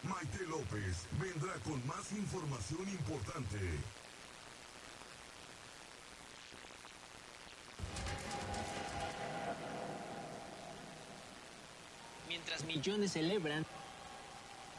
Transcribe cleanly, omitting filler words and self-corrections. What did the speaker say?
Maite López vendrá con más información importante. Mientras millones celebran,